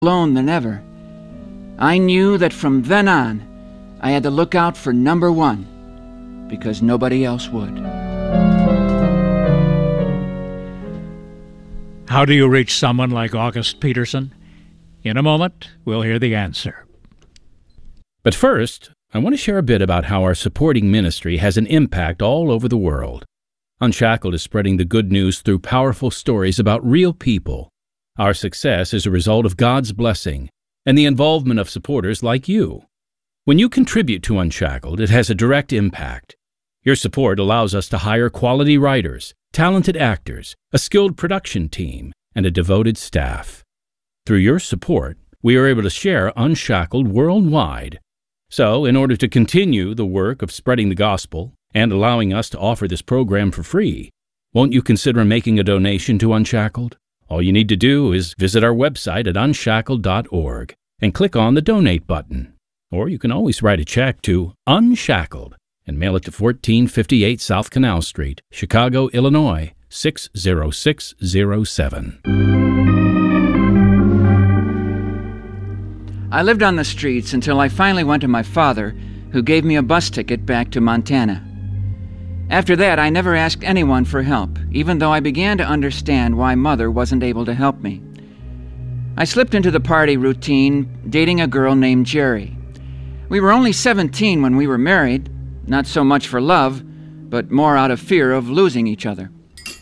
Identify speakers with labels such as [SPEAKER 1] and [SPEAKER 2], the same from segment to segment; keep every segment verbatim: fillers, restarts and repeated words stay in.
[SPEAKER 1] alone than ever. I knew that from then on, I had to look out for number one, because nobody else would.
[SPEAKER 2] How do you reach someone like August Peterson? In a moment, we'll hear the answer.
[SPEAKER 3] But first, I want to share a bit about how our supporting ministry has an impact all over the world. Unshackled is spreading the good news through powerful stories about real people. Our success is a result of God's blessing and the involvement of supporters like you. When you contribute to Unshackled, it has a direct impact. Your support allows us to hire quality writers, talented actors, a skilled production team, and a devoted staff. Through your support, we are able to share Unshackled worldwide. So, in order to continue the work of spreading the gospel and allowing us to offer this program for free, won't you consider making a donation to Unshackled? All you need to do is visit our website at unshackled dot org and click on the Donate button. Or you can always write a check to Unshackled and mail it to fourteen fifty-eight South Canal Street, Chicago, Illinois, six zero six zero seven.
[SPEAKER 1] I lived on the streets until I finally went to my father, who gave me a bus ticket back to Montana. After that, I never asked anyone for help, even though I began to understand why Mother wasn't able to help me. I slipped into the party routine, dating a girl named Jerry. We were only seventeen when we were married, not so much for love, but more out of fear of losing each other.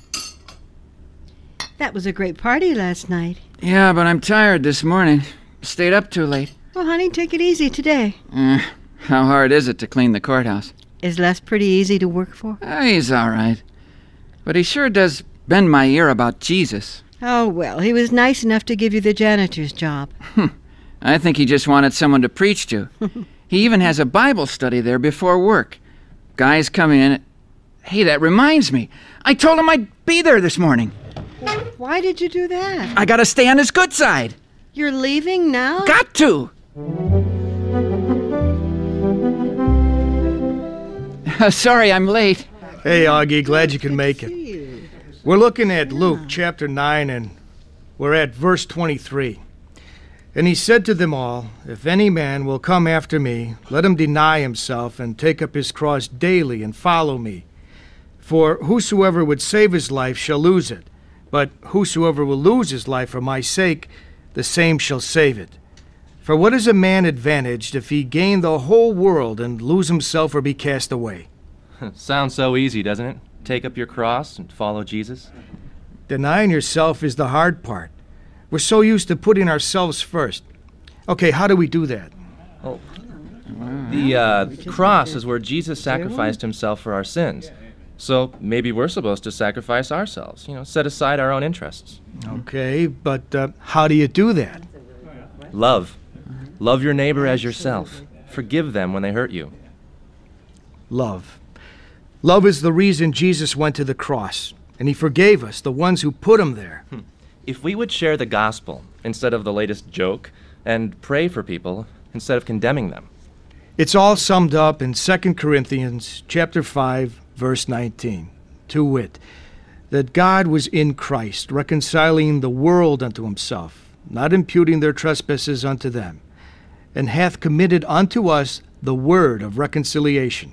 [SPEAKER 4] That was a great party last night.
[SPEAKER 1] Yeah, but I'm tired this morning. Stayed up too late.
[SPEAKER 4] Well, honey, take it easy today.
[SPEAKER 1] Eh, how hard is it to clean the courthouse?
[SPEAKER 4] Is Les pretty easy to work for?
[SPEAKER 1] Uh, he's all right. But he sure does bend my ear about Jesus.
[SPEAKER 4] Oh, well, he was nice enough to give you the janitor's job.
[SPEAKER 1] I think he just wanted someone to preach to. He even has a Bible study there before work. Guys come in. Hey, that reminds me. I told him I'd be there this morning.
[SPEAKER 4] Why did you do that?
[SPEAKER 1] I gotta stay on his good side.
[SPEAKER 4] You're leaving now?
[SPEAKER 1] Got to! Sorry, I'm late.
[SPEAKER 5] Hey, Augie, glad you can make it. We're looking at Luke chapter nine, and we're at verse twenty-three. And he said to them all, If any man will come after me, let him deny himself and take up his cross daily and follow me. For whosoever would save his life shall lose it, but whosoever will lose his life for my sake, the same shall save it. For what is a man advantaged if he gain the whole world and lose himself or be cast away?
[SPEAKER 6] Sounds so easy, doesn't it? Take up your cross and follow Jesus.
[SPEAKER 5] Denying yourself is the hard part. We're so used to putting ourselves first. Okay, how do we do that?
[SPEAKER 6] Oh, the uh, cross is where Jesus sacrificed himself for our sins. So maybe we're supposed to sacrifice ourselves, you know, set aside our own interests.
[SPEAKER 5] Okay, but uh, how do you do that?
[SPEAKER 6] Love. Love your neighbor as yourself. Forgive them when they hurt you.
[SPEAKER 5] Love. Love is the reason Jesus went to the cross, and he forgave us, the ones who put him there.
[SPEAKER 6] If we would share the gospel instead of the latest joke, and pray for people instead of condemning them.
[SPEAKER 5] It's all summed up in Second Corinthians chapter five, verse nineteen, to wit, that God was in Christ, reconciling the world unto himself, not imputing their trespasses unto them, and hath committed unto us the word of reconciliation.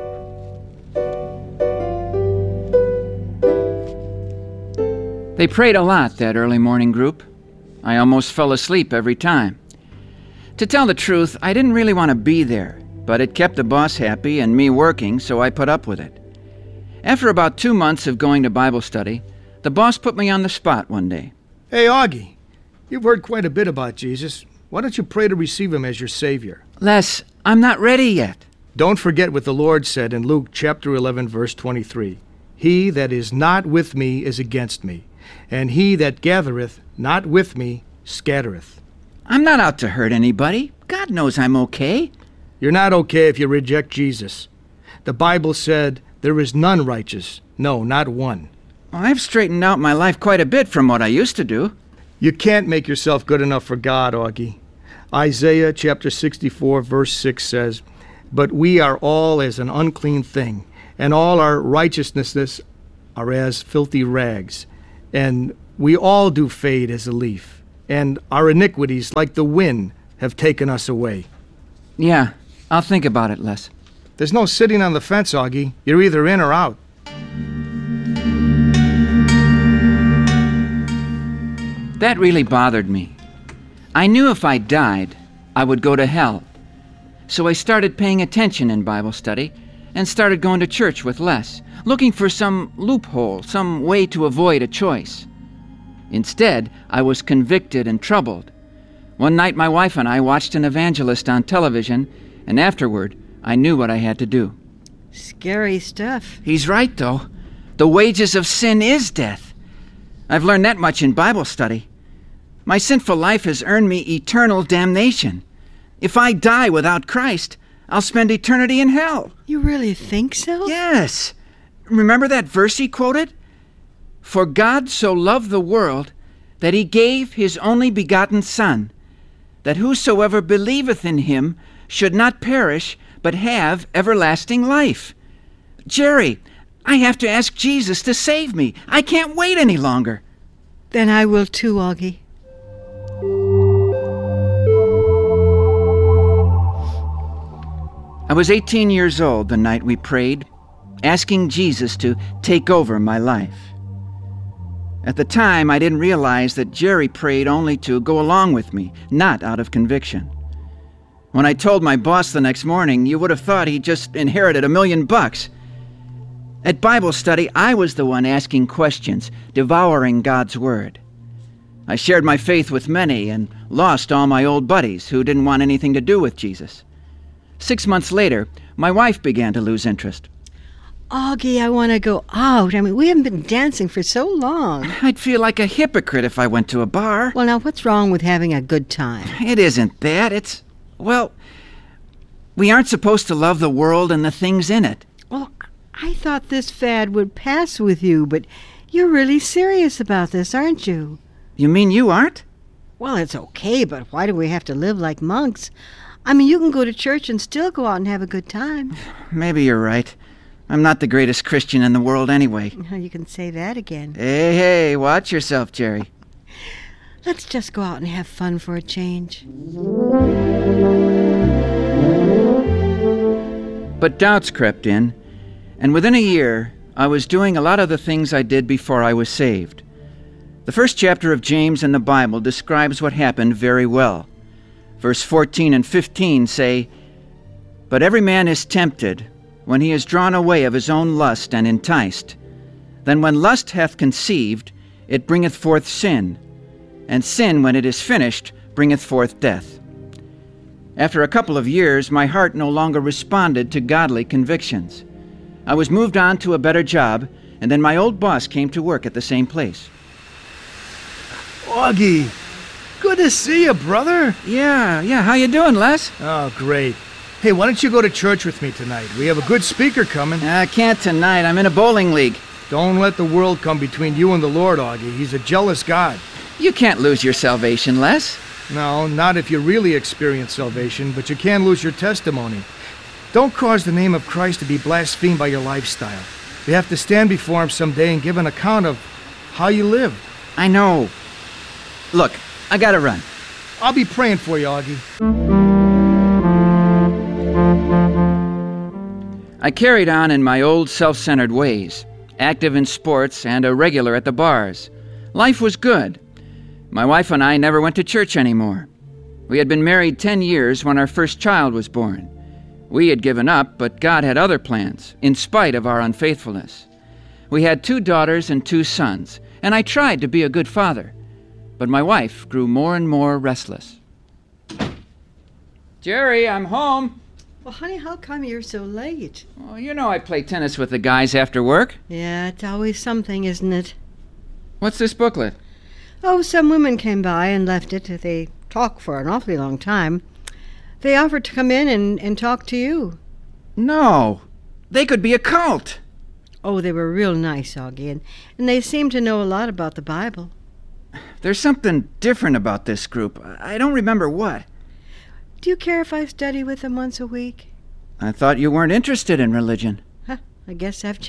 [SPEAKER 1] They prayed a lot, that early morning group. I almost fell asleep every time. To tell the truth, I didn't really want to be there, but it kept the boss happy and me working, so I put up with it. After about two months of going to Bible study, the boss put me on the spot one day.
[SPEAKER 5] Hey, Augie, you've heard quite a bit about Jesus. Why don't you pray to receive him as your Savior?
[SPEAKER 1] Les, I'm not ready yet.
[SPEAKER 5] Don't forget what the Lord said in Luke chapter eleven, verse twenty-three. He that is not with me is against me, and he that gathereth not with me scattereth.
[SPEAKER 1] I'm not out to hurt anybody. God knows I'm okay.
[SPEAKER 5] You're not okay if you reject Jesus. The Bible said, there is none righteous. No, not one.
[SPEAKER 1] Well, I've straightened out my life quite a bit from what I used to do.
[SPEAKER 5] You can't make yourself good enough for God, Augie. Isaiah chapter sixty-four, verse six says, But we are all as an unclean thing, and all our righteousnesses are as filthy rags. And we all do fade as a leaf, and our iniquities, like the wind, have taken us away.
[SPEAKER 1] Yeah, I'll think about it, Les.
[SPEAKER 5] There's no sitting on the fence, Augie. You're either in or out.
[SPEAKER 1] That really bothered me. I knew if I died, I would go to hell. So I started paying attention in Bible study and started going to church with Les, looking for some loophole, some way to avoid a choice. Instead, I was convicted and troubled. One night, my wife and I watched an evangelist on television, and afterward, I knew what I had to do.
[SPEAKER 4] Scary stuff.
[SPEAKER 1] He's right, though. The wages of sin is death. I've learned that much in Bible study. My sinful life has earned me eternal damnation. If I die without Christ, I'll spend eternity in hell.
[SPEAKER 4] You really think so?
[SPEAKER 1] Yes. Remember that verse he quoted? For God so loved the world that he gave his only begotten Son, that whosoever believeth in him should not perish, but have everlasting life. Jerry, I have to ask Jesus to save me. I can't wait any longer.
[SPEAKER 4] Then I will too, Augie.
[SPEAKER 1] I was eighteen years old the night we prayed, asking Jesus to take over my life. At the time, I didn't realize that Jerry prayed only to go along with me, not out of conviction. When I told my boss the next morning, you would have thought he just inherited a million bucks. At Bible study, I was the one asking questions, devouring God's Word. I shared my faith with many and lost all my old buddies who didn't want anything to do with Jesus. Six months later, my wife began to lose interest.
[SPEAKER 4] Augie, I want to go out. I mean, we haven't been dancing for so long.
[SPEAKER 1] I'd feel like a hypocrite if I went to a bar.
[SPEAKER 4] Well, now, what's wrong with having a good time?
[SPEAKER 1] It isn't that. It's, well, we aren't supposed to love the world and the things in it.
[SPEAKER 4] Well, I thought this fad would pass with you, but you're really serious about this, aren't you?
[SPEAKER 1] You mean you aren't?
[SPEAKER 4] Well, it's okay, but why do we have to live like monks? I mean, you can go to church and still go out and have a good time.
[SPEAKER 1] Maybe you're right. I'm not the greatest Christian in the world anyway.
[SPEAKER 4] You can say that again.
[SPEAKER 1] Hey, hey, watch yourself, Jerry.
[SPEAKER 4] Let's just go out and have fun for a change.
[SPEAKER 1] But doubts crept in, and within a year, I was doing a lot of the things I did before I was saved. The first chapter of James in the Bible describes what happened very well. Verse fourteen and fifteen say, But every man is tempted, when he is drawn away of his own lust and enticed. Then when lust hath conceived, it bringeth forth sin, and sin, when it is finished, bringeth forth death. After a couple of years, my heart no longer responded to godly convictions. I was moved on to a better job, and then my old boss came to work at the same place.
[SPEAKER 5] Augie, good to see you, brother.
[SPEAKER 1] Yeah, yeah, how you doing, Les?
[SPEAKER 5] Oh, great. Hey, why don't you go to church with me tonight? We have a good speaker coming.
[SPEAKER 1] I can't tonight. I'm in a bowling league.
[SPEAKER 5] Don't let the world come between you and the Lord, Augie. He's a jealous God.
[SPEAKER 1] You can't lose your salvation, Les.
[SPEAKER 5] No, not if you really experience salvation, but you can lose your testimony. Don't cause the name of Christ to be blasphemed by your lifestyle. You have to stand before him someday and give an account of how you live.
[SPEAKER 1] I know. Look, I gotta run.
[SPEAKER 5] I'll be praying for you, Augie.
[SPEAKER 1] I carried on in my old self-centered ways, active in sports and a regular at the bars. Life was good. My wife and I never went to church anymore. We had been married ten years when our first child was born. We had given up, but God had other plans, in spite of our unfaithfulness. We had two daughters and two sons, and I tried to be a good father. But my wife grew more and more restless. Jerry, I'm home.
[SPEAKER 4] Well, honey, how come you're so late?
[SPEAKER 1] Well, you know I play tennis with the guys after work.
[SPEAKER 4] Yeah, it's always something, isn't it?
[SPEAKER 1] What's this booklet?
[SPEAKER 4] Oh, some women came by and left it. They talk for an awfully long time. They offered to come in and, and talk to you.
[SPEAKER 1] No, they could be a cult.
[SPEAKER 4] Oh, they were real nice, Augie, and, and they seemed to know a lot about the Bible.
[SPEAKER 1] There's something different about this group. I don't remember what.
[SPEAKER 4] Do you care if I study with them once a week?
[SPEAKER 1] I thought you weren't interested in religion.
[SPEAKER 4] Huh, I guess I've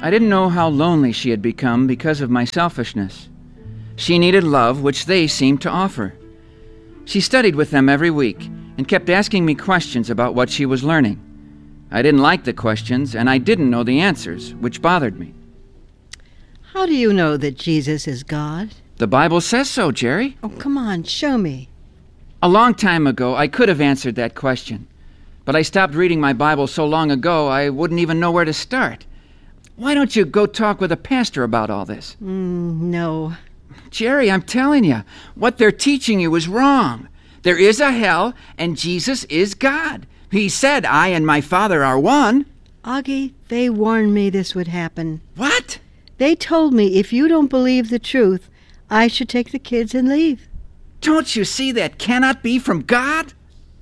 [SPEAKER 1] I didn't know how lonely she had become because of my selfishness. She needed love, which they seemed to offer. She studied with them every week and kept asking me questions about what she was learning. I didn't like the questions, and I didn't know the answers, which bothered me.
[SPEAKER 4] How do you know that Jesus is God?
[SPEAKER 1] The Bible says so, Jerry.
[SPEAKER 4] Oh, come on, show me.
[SPEAKER 1] A long time ago, I could have answered that question, but I stopped reading my Bible so long ago I wouldn't even know where to start. Why don't you go talk with a pastor about all this?
[SPEAKER 4] Mm, no.
[SPEAKER 1] Jerry, I'm telling you, what they're teaching you is wrong. There is a hell, and Jesus is God. He said, I and my Father are one.
[SPEAKER 4] Augie, they warned me this would happen.
[SPEAKER 1] What?
[SPEAKER 4] They told me if you don't believe the truth, I should take the kids and leave.
[SPEAKER 1] Don't you see that cannot be from God?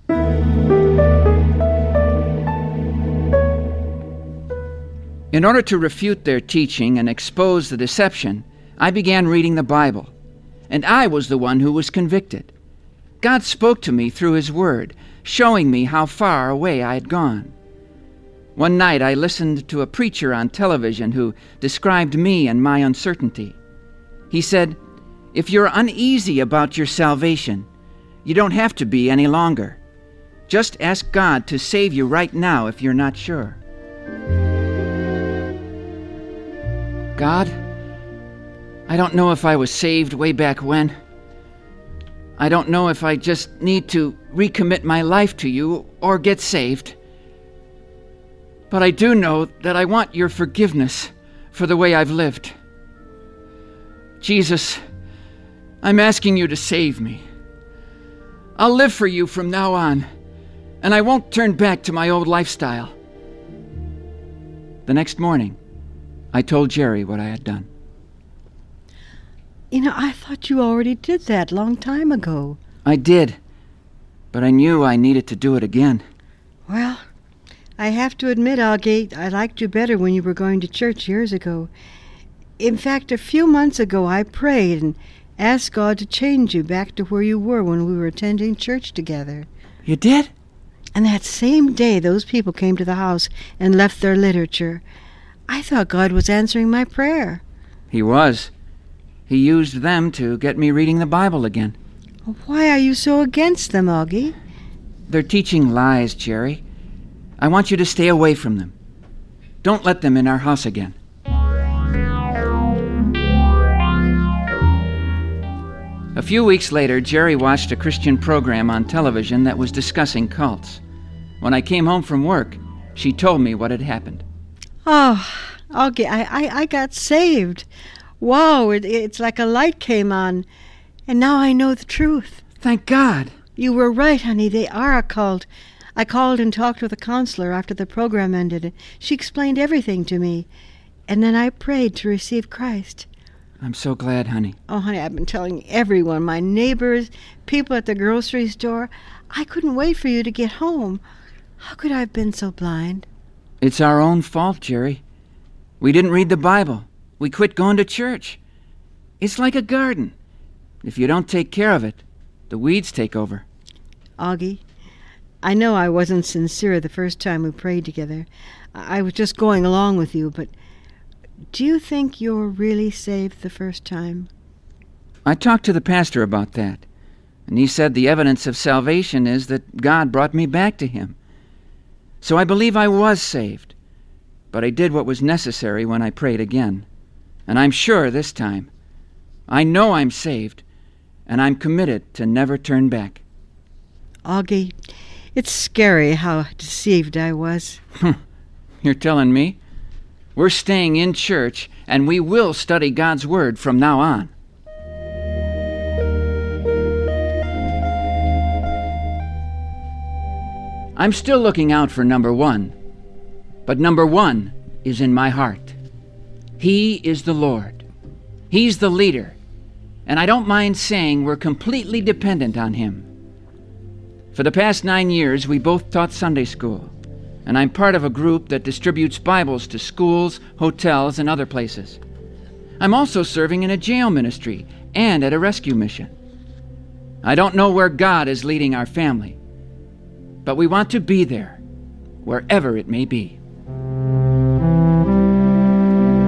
[SPEAKER 1] In order to refute their teaching and expose the deception, I began reading the Bible, and I was the one who was convicted. God spoke to me through His Word, showing me how far away I had gone. One night I listened to a preacher on television who described me and my uncertainty. He said, "If you're uneasy about your salvation, you don't have to be any longer. Just ask God to save you right now if you're not sure." God, I don't know if I was saved way back when. I don't know if I just need to recommit my life to you or get saved. But I do know that I want your forgiveness for the way I've lived. Jesus, I'm asking you to save me. I'll live for you from now on, and I won't turn back to my old lifestyle. The next morning, I told Jerry what I had done.
[SPEAKER 4] You know, I thought you already did that long time ago.
[SPEAKER 1] I did, but I knew I needed to do it again.
[SPEAKER 4] Well, I have to admit, Augie, I liked you better when you were going to church years ago. In fact, a few months ago I prayed and asked God to change you back to where you were when we were attending church together.
[SPEAKER 1] You did?
[SPEAKER 4] And that same day those people came to the house and left their literature. I thought God was answering my prayer.
[SPEAKER 1] He was. He used them to get me reading the Bible again.
[SPEAKER 4] Why are you so against them, Augie?
[SPEAKER 1] They're teaching lies, Jerry. I want you to stay away from them. Don't let them in our house again. A few weeks later, Jerry watched a Christian program on television that was discussing cults. When I came home from work, she told me what had happened.
[SPEAKER 4] Oh, Augie, I, I, I got saved. Wow, it, it's like a light came on, and now I know the truth.
[SPEAKER 1] Thank God.
[SPEAKER 4] You were right, honey. They are a cult. I called and talked with a counselor after the program ended. She explained everything to me, and then I prayed to receive Christ.
[SPEAKER 1] I'm so glad, honey.
[SPEAKER 4] Oh, honey, I've been telling everyone, my neighbors, people at the grocery store. I couldn't wait for you to get home. How could I have been so blind?
[SPEAKER 1] It's our own fault, Jerry. We didn't read the Bible. We quit going to church. It's like a garden. If you don't take care of it, the weeds take over.
[SPEAKER 4] Augie, I know I wasn't sincere the first time we prayed together. I was just going along with you, but do you think you were really saved the first time?
[SPEAKER 1] I talked to the pastor about that, and he said the evidence of salvation is that God brought me back to Him. So I believe I was saved, but I did what was necessary when I prayed again. And I'm sure this time. I know I'm saved, and I'm committed to never turn back.
[SPEAKER 4] Augie, it's scary how deceived I was.
[SPEAKER 1] You're telling me? We're staying in church, and we will study God's Word from now on. I'm still looking out for number one, but number one is in my heart. He is the Lord. He's the leader, and I don't mind saying we're completely dependent on Him. For the past nine years, we both taught Sunday school, and I'm part of a group that distributes Bibles to schools, hotels, and other places. I'm also serving in a jail ministry and at a rescue mission. I don't know where God is leading our family, but we want to be there, wherever it may be.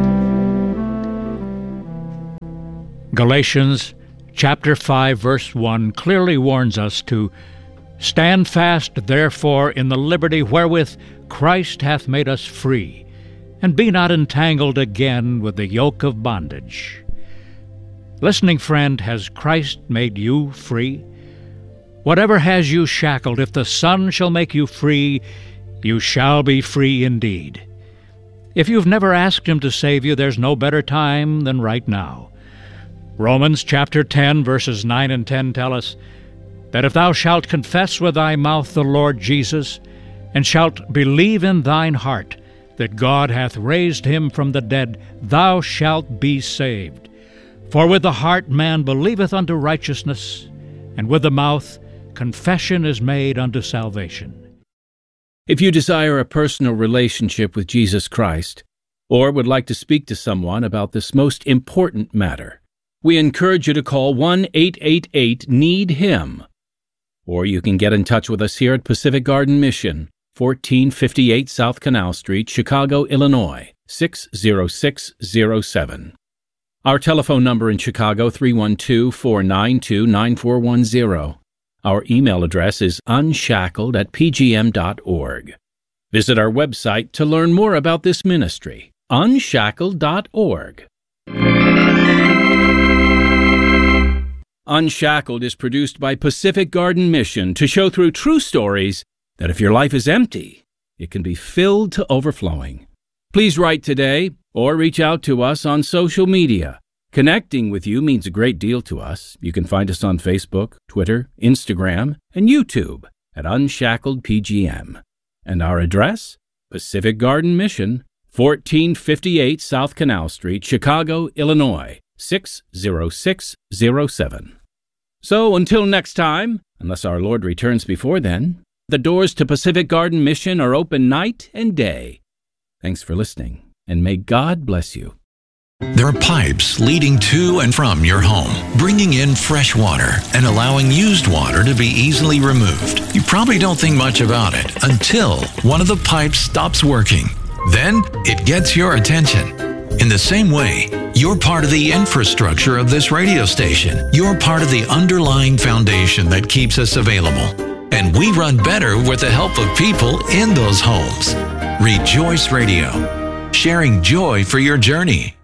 [SPEAKER 2] Galatians chapter five, verse one clearly warns us to stand fast, therefore, in the liberty wherewith Christ hath made us free, and be not entangled again with the yoke of bondage. Listening friend, has Christ made you free? Whatever has you shackled, if the Son shall make you free, you shall be free indeed. If you've never asked Him to save you, there's no better time than right now. Romans chapter ten, verses nine and ten tell us that if thou shalt confess with thy mouth the Lord Jesus, and shalt believe in thine heart that God hath raised Him from the dead, thou shalt be saved. For with the heart man believeth unto righteousness, and with the mouth confession is made unto salvation.
[SPEAKER 3] If you desire a personal relationship with Jesus Christ, or would like to speak to someone about this most important matter, we encourage you to call one eight eight eight need him. Or you can get in touch with us here at Pacific Garden Mission, fourteen fifty-eight South Canal Street, Chicago, Illinois, six zero six zero seven. Our telephone number in Chicago, three one two, four nine two, nine four one zero. Our email address is unshackled at p g m dot org. Visit our website to learn more about this ministry, unshackled dot org. Unshackled is produced by Pacific Garden Mission to show through true stories that if your life is empty, it can be filled to overflowing. Please write today or reach out to us on social media. Connecting with you means a great deal to us. You can find us on Facebook, Twitter, Instagram, and YouTube at Unshackled P G M. And our address? Pacific Garden Mission, fourteen fifty-eight South Canal Street, Chicago, Illinois, six zero six zero seven. So until next time, unless our Lord returns before then, the doors to Pacific Garden Mission are open night and day. Thanks for listening, and may God bless you.
[SPEAKER 7] There are pipes leading to and from your home, bringing in fresh water and allowing used water to be easily removed. You probably don't think much about it until one of the pipes stops working. Then it gets your attention. In the same way, you're part of the infrastructure of this radio station. You're part of the underlying foundation that keeps us available. And we run better with the help of people in those homes. Rejoice Radio, sharing joy for your journey.